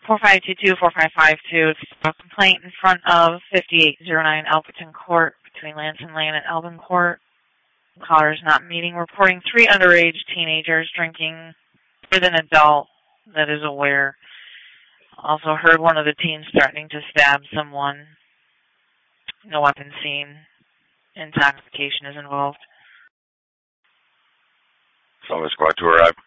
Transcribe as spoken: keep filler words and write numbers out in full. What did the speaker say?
four five two two, four five five two. It's a complaint in front of fifty-eight oh nine Alberton Court between Lance and Lane at Alvin Court. Caller is not meeting. Reporting three underage teenagers drinking with an adult that is aware. Also heard one of the teens threatening to stab someone. No weapon seen. Intoxication is involved. Salvage Squad to arrive.